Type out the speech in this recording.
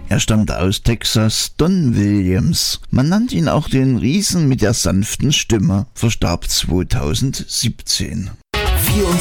Er stammte aus Texas, Don Williams. Man nannte ihn auch den Riesen mit der sanften Stimme, verstarb 2017.